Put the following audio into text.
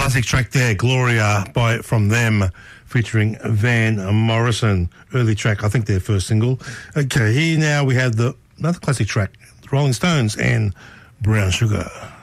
Classic track there, Gloria, from them, featuring Van Morrison. Early track, I think their first single. Okay, here now we have another classic track, Rolling Stones and Brown Sugar.